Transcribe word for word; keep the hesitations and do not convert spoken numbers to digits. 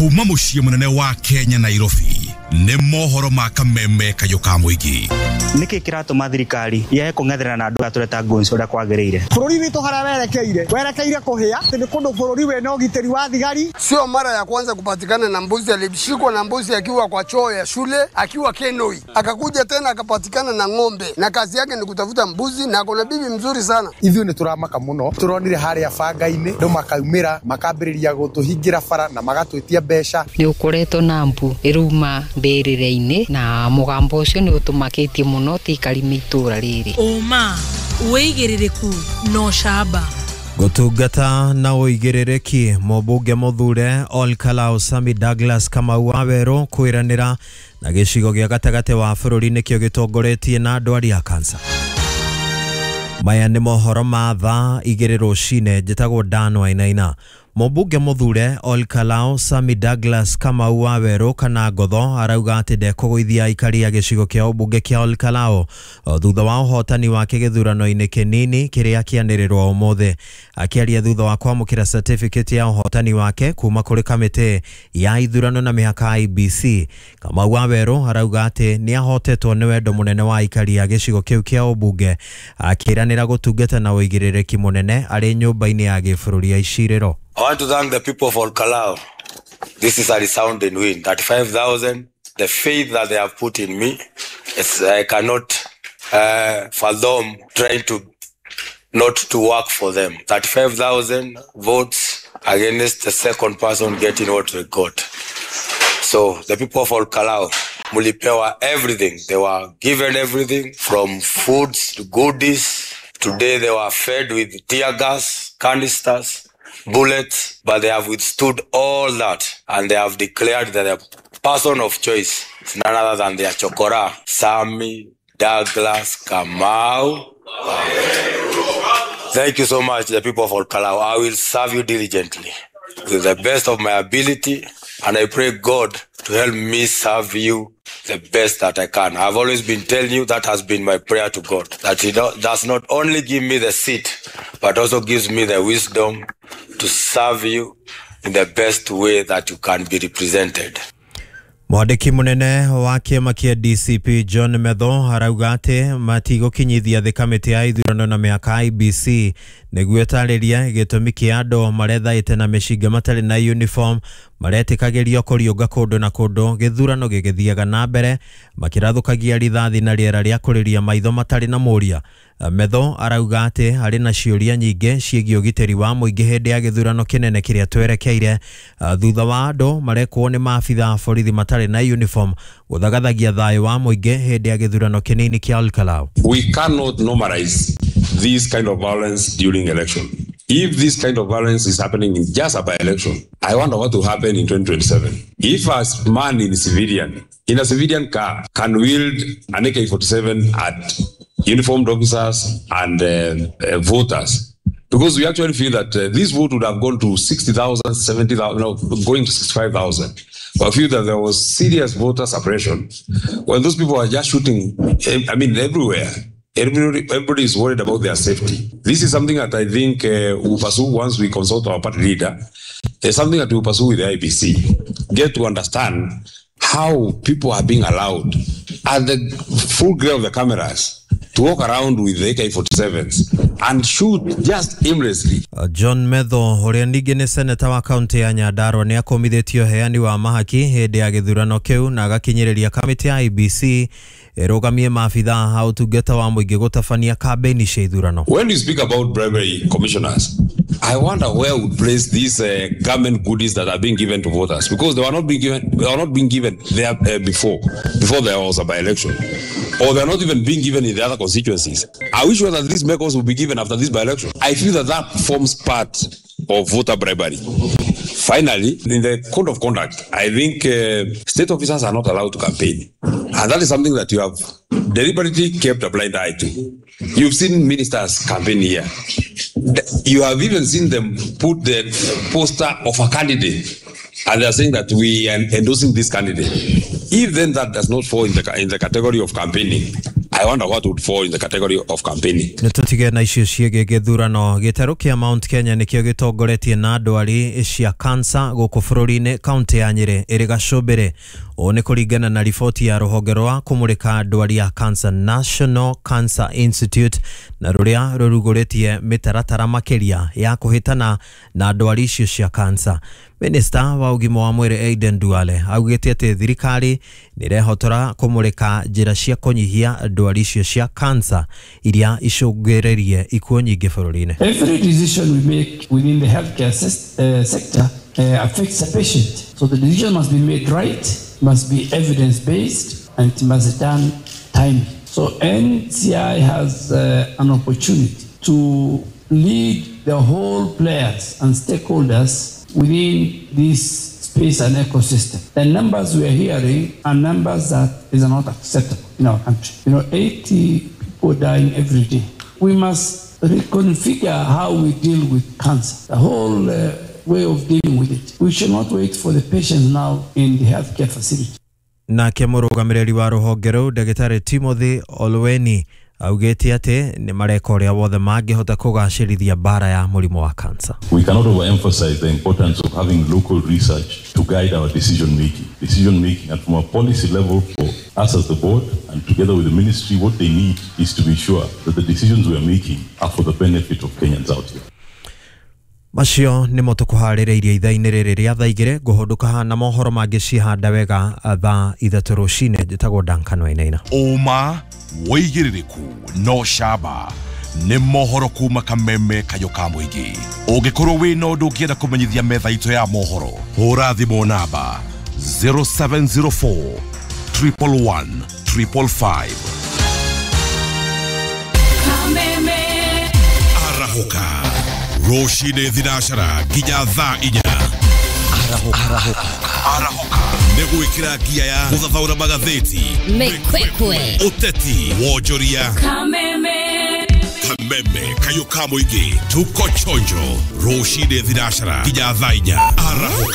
Kuma muciĩ munene wa Kenya Nairobi nĩ mohoro ma kameme kayo ka muigi. Niki kiratuma thirikari yehe kung'ethera na andu atureta gonci uria kwagiriire. Bururi witu hara werekeire werekeire kuhia ni kundu bururi wena ugiteri wa thigari. Sio mara ya kwanza kupatikana na mbuzi alishikwa na mbuzi akiwa kwa choo ya shule akiwa Kenoi, akakuja tena akapatikana na ng'ombe na kazi yake ni kutafuta mbuzi na akona bibi mzuri sana. Ithu ni turamaka muno turonire haria banga-ini ndo makaumira makambiriria gutuhingira bara na magatwitia besha. Ni ukoretwo na mbu iruma mbirire-ini na mugambo ucio ni utumakitie muno tikari mitura riri. Oma uigiririku no shaba gutungata na uigirereki mobunge muthure Ol Kalou Sami Douglas Kamau Waweru kwiranira na gicigo gia gatagate wa bururi nikio gitongoretie na ndwari ya kansa. Maya ni mohoro ma thaa igiri rucine njitagwo Dan Wainaina. Mobunge muthure Ol Kalou Sami Douglas Kamau Waweru kana ngotho arauga ati ndekũgũithia aikari ya gicigo kia ubunge kia Ol Kalou thutha wa uhotani wake githurano-ini kinini kiria kianirirwo umuthe. Akiaria thutha wa kwamũkĩra certificate ya uhotani wake kuma kuri kamite ya ithurano na mihaka I B C, Kamau Waweru arauga ati ni ahotetwo ni wendo munene wa aikari ya gicigo kiu kia ubunge, akiranira gutungata na uigirĩrĩki munene ari nyumba-ini ya gĩbũrũri ya icirĩro. I want to thank the people of Ol Kalou. This is a resounding win. thirty-five thousand, the faith that they have put in me, it's, I cannot uh, fathom trying to not to work for them. thirty-five thousand votes against the second person getting what they got. So the people of Ol Kalou, mulipewa everything. They were given everything from foods to goodies. Today they were fed with tear gas, canisters, bullets, but they have withstood all that and they have declared that their person of choice is none other than their chokora, Sami Douglas Kamau. Thank you so much, the people of Ol Kalou. I will serve you diligently with the best of my ability, and I pray God to help me serve you the best that I can. I've always been telling you that has been my prayer to God, that He does not only give me the seat, but also gives me the wisdom to serve you in the best way that you can be represented. Mwandiki munene wa kiama kia D C P John Medho arauga ati matigokinyithia the kamiti ya ithurano na miaka I B C niguo tarĩria gĩtũmi kia andũ marethaĩte na mĩcinga matarĩ na uniform maretĩkagĩrio kũriũnga kũndũ na kũndũ gĩthurano gĩgĩthiaga na mbere makĩrathũkagia rithathi na rĩera rĩa kũrĩria maitho matarĩ na mũria. Medho arauga ati harĩ na ciũria nyingĩ ciĩgiĩ ũgitĩri wa mũingĩ hĩndĩ ya gĩthurano kĩnene kĩrĩa twerekeire thutha wa andũ marekwo nĩ maabitha borithi matarĩ na uniform gũthagathagia thayũ wa mũingĩ hĩndĩ ya gĩthurano kĩnini kia Ol Kalou. We cannot normalize this kind of violence during election. If this kind of violence is happening in just a by-election, I wonder what will happen in twenty twenty-seven. If a man in a civilian, in a civilian car, can wield an A K forty-seven at uniformed officers and uh, uh, voters, because we actually feel that uh, this vote would have gone to sixty thousand, seventy thousand, no, going to sixty-five thousand. But I feel that there was serious voter suppression when those people are just shooting, I mean, everywhere. Everybody, everybody is worried about their safety. This is something that I think uh, we'll pursue once we consult our party leader. It's something that we'll pursue with the I B C. Get to understand how people are being allowed at the full glare of the cameras to walk around with the A K forty-sevens and shoot just aimlessly. Uh, John Medho uria ningi ni seneta wa kaunti ya Nyandarua ni akomithĩtio heani wa mahaki hĩndĩ ya gĩthurano kĩu na agakinyĩrĩria kamĩtĩ ya I B C erogamie maabitha ha ũtungata wa mũingĩ gũtabania kambeni cia ithurano. When you speak about bribery commissioners, I wonder where we place these uh, government goodies that are being given to voters, because they were not being given, they are not being given there uh, before, before there was a by-election, or they are not even being given in the other constituencies. Are we sure that these makers will be given after this by-election? I feel that that forms part of voter bribery. Finally, in the code of conduct, I think uh, state officers are not allowed to campaign. And that is something that you have deliberately kept a blind eye to. You've seen ministers campaign here. You have even seen them put the poster of a candidate and they are saying that we are endorsing this candidate. If then that does not fall in the, in the category of campaigning, I wonder what would fall in the category of campaigning. Nitutige na icio ciege githurano gitaro kia Mount Kenya nikio gitongoretie na ndwari cia cancer guku bururi-ini kaunti ya Nyeri iri gacumbire. O ni kuringana na riboti ya ruhonge rwa kumurika ndwari ya Cancer National Cancer Institute na ruria ruruguritie mitaratara makiria ya kuhitana na ndwari icio cia cancer. Minister wa ugima wa mwiri Aden Duale augite ati thirikari nirehotora kumurika njira cia kunyihia ndwari icio cia cancer iria icungirerie ikuo nyingi bururi-ini. Every decision we make within the healthcare uh, sector uh, affects the patient. So the decision must be made right, must be evidence-based, and it must be done timely. So N C I has uh, an opportunity to lead the whole players and stakeholders within this space and ecosystem. The numbers we are hearing are numbers that is not acceptable in our country. You know, eighty people dying every day. We must reconfigure how we deal with cancer, the whole uh, way of dealing with it. We should not wait for the patients now in the healthcare facility. Na kemurugamiriri wa ruhonge ruu Ndagitari Timothy Olweni augete ati ni mareka uria wothe mangihota kugacirithia bara ya murimu wa cancer. We cannot overemphasize the importance of having local research to guide our decision making. Decision making and from a policy level for us as the board and together with the ministry, what they need is to be sure that the decisions we are making are for the benefit of Kenyans out here. Macio ni motukuhaririirie ithaini riri ria thaa igiri guhunduka na mohoro mangi cihanda wega thaa ithatu rucine. Njitagwo Duncan Wainaina. Uma woigiririku no shaba ni mohoro kuma kameme kayo ka muingi. Ungikorwo wina undu ungienda kumenyithia metha itu ya mohoro, hura thimu namba zero seven zero four, one one one, five five five. Kameme Arahuka Roshide Dhinashara Ginya Tha Inya. Arahuka Arahuka Arahuka Neguikira gia ya Muthathaura magatheti Mekwekwe Uteti Wojoria Kameme Kameme Kayo ka muingi tuko chonjo. Roshide Dhinashara Ginya Tha Inya. Arahuka